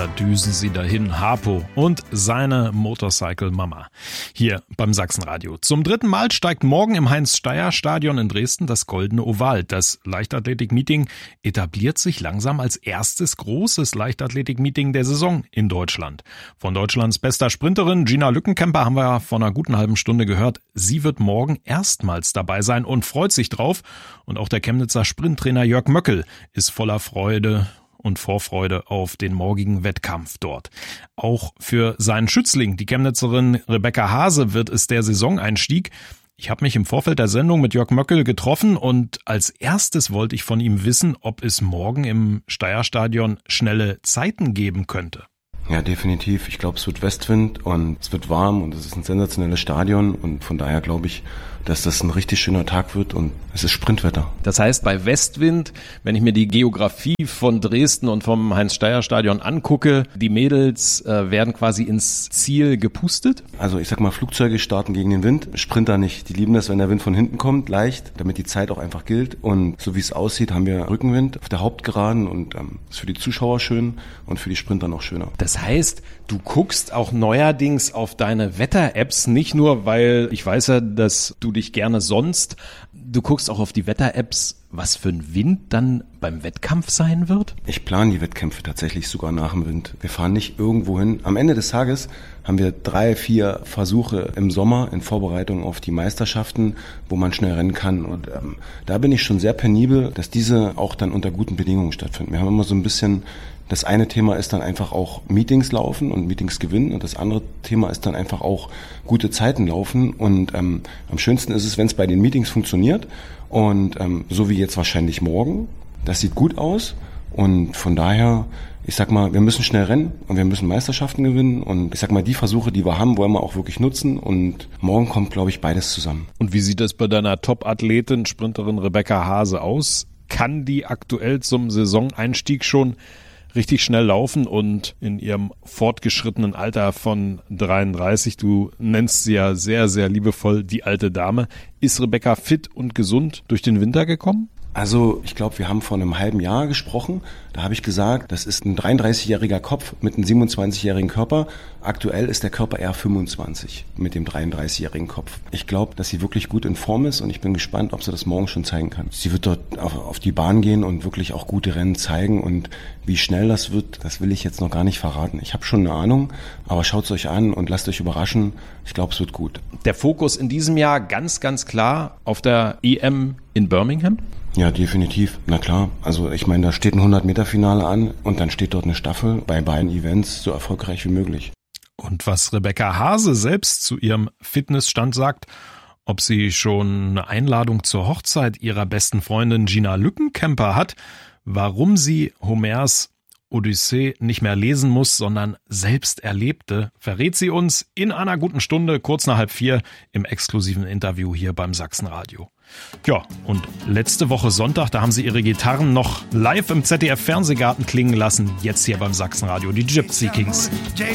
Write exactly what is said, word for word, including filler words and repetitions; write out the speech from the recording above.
Da düsen sie dahin, Harpo und seine Motorcycle-Mama. Hier beim Sachsenradio. Zum dritten Mal steigt morgen im Heinz-Steier-Stadion in Dresden das Goldene Oval. Das Leichtathletik-Meeting etabliert sich langsam als erstes großes Leichtathletik-Meeting der Saison in Deutschland. Von Deutschlands bester Sprinterin Gina Lückenkämper haben wir ja vor einer guten halben Stunde gehört. Sie wird morgen erstmals dabei sein und freut sich drauf. Und auch der Chemnitzer Sprinttrainer Jörg Möckel ist voller Freude und Vorfreude auf den morgigen Wettkampf dort. Auch für seinen Schützling, die Chemnitzerin Rebecca Hase, wird es der Saisoneinstieg. Ich habe mich im Vorfeld der Sendung mit Jörg Möckel getroffen und als erstes wollte ich von ihm wissen, ob es morgen im Steier-Stadion schnelle Zeiten geben könnte. Ja, definitiv. Ich glaube, es wird Westwind und es wird warm und es ist ein sensationelles Stadion und von daher glaube ich, dass das ein richtig schöner Tag wird und es ist Sprintwetter. Das heißt, bei Westwind, wenn ich mir die Geografie von Dresden und vom Heinz-Steier-Stadion angucke, die Mädels äh, werden quasi ins Ziel gepustet? Also ich sag mal, Flugzeuge starten gegen den Wind, Sprinter nicht. Die lieben das, wenn der Wind von hinten kommt, leicht, damit die Zeit auch einfach gilt. Und so wie es aussieht, haben wir Rückenwind auf der Hauptgeraden und ähm, ist für die Zuschauer schön und für die Sprinter noch schöner. Das heißt, du guckst auch neuerdings auf deine Wetter-Apps, nicht nur, weil ich weiß ja, dass du dich gerne sonst, du guckst auch auf die Wetter-Apps, was für ein Wind dann beim Wettkampf sein wird? Ich plane die Wettkämpfe tatsächlich sogar nach dem Wind. Wir fahren nicht irgendwo hin. Am Ende des Tages haben wir drei, vier Versuche im Sommer in Vorbereitung auf die Meisterschaften, wo man schnell rennen kann. Und ähm, da bin ich schon sehr penibel, dass diese auch dann unter guten Bedingungen stattfinden. Wir haben immer so ein bisschen, das eine Thema ist dann einfach auch Meetings laufen und Meetings gewinnen und das andere Thema ist dann einfach auch gute Zeiten laufen. Und ähm, am schönsten ist es, wenn es bei den Meetings funktioniert und ähm, so wie jetzt wahrscheinlich morgen. Das sieht gut aus und von daher, ich sag mal, wir müssen schnell rennen und wir müssen Meisterschaften gewinnen und ich sag mal, die Versuche, die wir haben, wollen wir auch wirklich nutzen und morgen kommt, glaube ich, beides zusammen. Und wie sieht das bei deiner Top-Athletin, Sprinterin Rebecca Hase aus? Kann die aktuell zum Saisoneinstieg schon richtig schnell laufen und in ihrem fortgeschrittenen Alter von dreiunddreißig, du nennst sie ja sehr, sehr liebevoll die alte Dame, ist Rebecca fit und gesund durch den Winter gekommen? Also ich glaube, wir haben vor einem halben Jahr gesprochen. Da habe ich gesagt, das ist ein dreiunddreißigjähriger Kopf mit einem siebenundzwanzigjährigen Körper. Aktuell ist der Körper eher fünfundzwanzig mit dem dreiunddreißigjährigen Kopf. Ich glaube, dass sie wirklich gut in Form ist und ich bin gespannt, ob sie das morgen schon zeigen kann. Sie wird dort auf, auf die Bahn gehen und wirklich auch gute Rennen zeigen und wie schnell das wird, das will ich jetzt noch gar nicht verraten. Ich habe schon eine Ahnung, aber schaut es euch an und lasst euch überraschen. Ich glaube, es wird gut. Der Fokus in diesem Jahr ganz, ganz klar auf der E M in Birmingham? Ja, definitiv. Na klar. Also ich meine, da steht ein hundert-Meter-Finale an und dann steht dort eine Staffel bei beiden Events so erfolgreich wie möglich. Und was Rebecca Hase selbst zu ihrem Fitnessstand sagt, ob sie schon eine Einladung zur Hochzeit ihrer besten Freundin Gina Lückenkämper hat, warum sie Homers Odyssee nicht mehr lesen muss, sondern selbst erlebte, verrät sie uns in einer guten Stunde, kurz nach halb vier, im exklusiven Interview hier beim Sachsenradio. Ja, und letzte Woche Sonntag, da haben sie ihre Gitarren noch live im Z D F-Fernsehgarten klingen lassen. Jetzt hier beim Sachsenradio, die Gypsy Kings.